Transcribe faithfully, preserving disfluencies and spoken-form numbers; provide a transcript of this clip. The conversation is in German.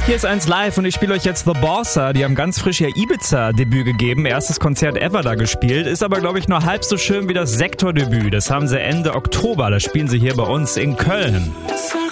Hier ist eins live und ich spiele euch jetzt The Bossa. Die haben ganz frisch ihr Ibiza-Debüt gegeben. Erstes Konzert ever da gespielt. Ist aber, glaube ich, nur halb so schön wie das Sektor-Debüt. Das haben sie Ende Oktober. Das spielen sie hier bei uns in Köln. Sag